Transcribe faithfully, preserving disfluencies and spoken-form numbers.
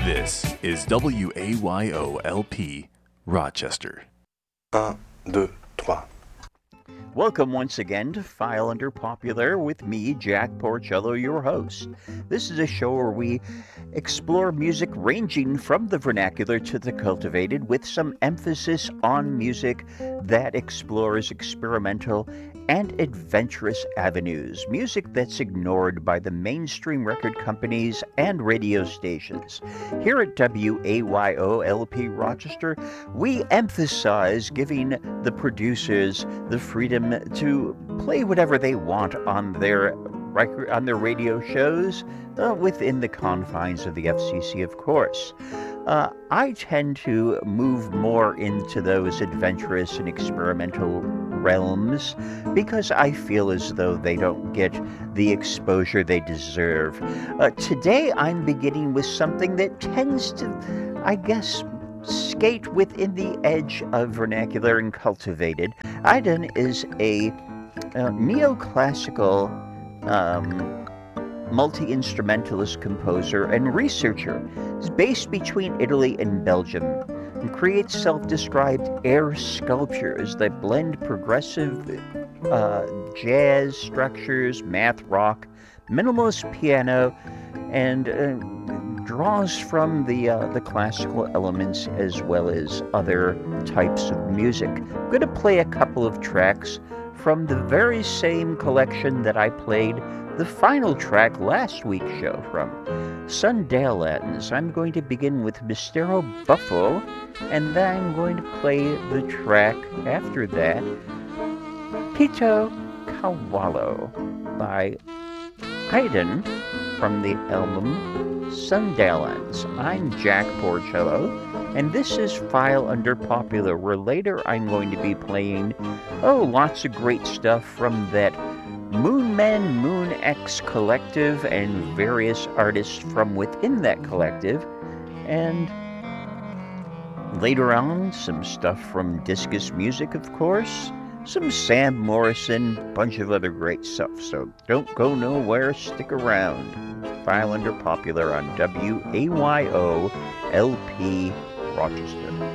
This is W A Y O L P Rochester. Un, deux, trois. Welcome once again to File Under Popular with me, Jack Porcello, your host. This is a show where we explore music ranging from the vernacular to the cultivated, with some emphasis on music that explores experimental and adventurous avenues, music that's ignored by the mainstream record companies and radio stations. Here at W A Y O L P Rochester, we emphasize giving the producers the freedom to play whatever they want on their record, on their radio shows, uh, within the confines of the F C C, of course. Uh, I tend to move more into those adventurous and experimental realms because I feel as though they don't get the exposure they deserve. Uh, today I'm beginning with something that tends to, I guess, skate within the edge of vernacular and cultivated. Iden is a uh, neoclassical um, multi-instrumentalist composer and researcher. He's based between Italy and Belgium and creates self-described air sculptures that blend progressive uh, jazz structures, math rock, minimalist piano, and uh, draws from the uh, the classical elements as well as other types of music. I'm going to play a couple of tracks from the very same collection that I played the final track last week's show from, Sunderlands. I'm going to begin with Mistero Buffo, and then I'm going to play the track after that, Pito Kawalo by Iden from the album Sunderlands. I'm Jack Porcello, and this is File Under Popular, where later I'm going to be playing, oh, lots of great stuff from that Moonmen Moon X collective and various artists from within that collective. And later on, some stuff from Discus Music, of course, some Sam Morrison, bunch of other great stuff. So don't go nowhere, stick around. File Under Popular on W A Y O L P Rochester.